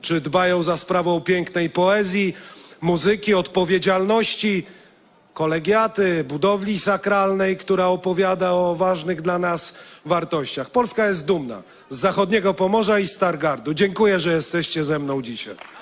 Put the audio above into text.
czy dbają za sprawą pięknej poezji, muzyki, odpowiedzialności, kolegiaty, budowli sakralnej, która opowiada o ważnych dla nas wartościach. Polska jest dumna z zachodniego Pomorza i Stargardu. Dziękuję, że jesteście ze mną dzisiaj.